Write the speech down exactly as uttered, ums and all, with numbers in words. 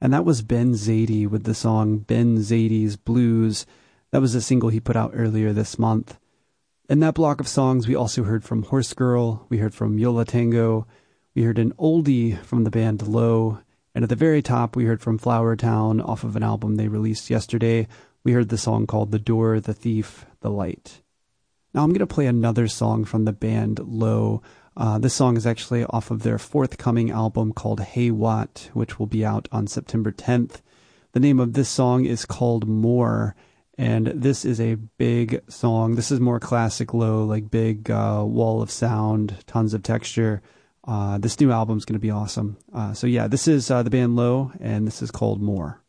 and that was Ben Zadie with the song Ben Zadie's Blues. That was a single he put out earlier this month. In that block of songs, we also heard from Horse Girl, we heard from Yo La Tengo, we heard an oldie from the band Low, and at the very top, we heard from Flower Town off of an album they released yesterday. We heard the song called The Door, The Thief, The Light. Now I'm going to play another song from the band Low. Uh, this song is actually off of their forthcoming album called Hey What, which will be out on September tenth. The name of this song is called More, and this is a big song. This is more classic Low, like big uh, wall of sound, tons of texture. Uh, this new album is going to be awesome. Uh, so yeah, this is uh, the band Low, and this is called More.